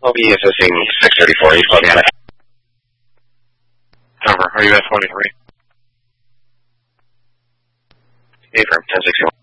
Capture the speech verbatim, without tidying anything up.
I'll be assisting six thirty-four. He's floating at it. Over. Are you at twenty-three? Affirm, ten sixty-one.